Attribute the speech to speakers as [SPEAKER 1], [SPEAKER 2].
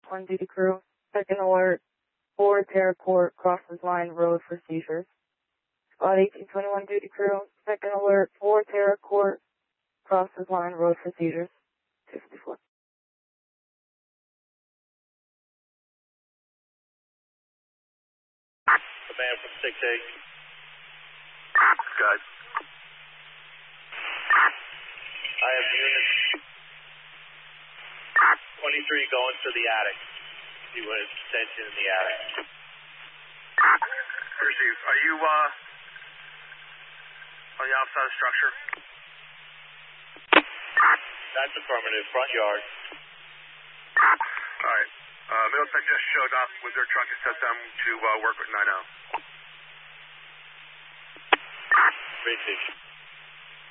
[SPEAKER 1] 1 duty crew. Second alert, 4 Terra Court crosses line road for seizures. Squad 1821 duty crew. Second alert, 4 Terra Court crosses line road for seizures. 254.
[SPEAKER 2] Command from 6-8.
[SPEAKER 3] Good.
[SPEAKER 2] I have units 23 going to the attic. See what is tension in the attic.
[SPEAKER 3] Receive. Are you on the outside of the structure?
[SPEAKER 2] That's affirmative. Front yard.
[SPEAKER 3] Alright. Middlesex just showed up with their truck and sent them to work with 9-0.
[SPEAKER 2] Great station.